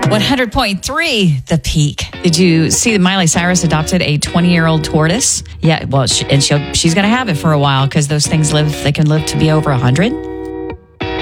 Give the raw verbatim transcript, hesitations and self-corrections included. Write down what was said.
one hundred point three, the peak. Did you see that Miley Cyrus adopted a twenty-year-old tortoise? Yeah, well, she, and she'll, she's going to have it for a while because those things live, they can live to be over one hundred.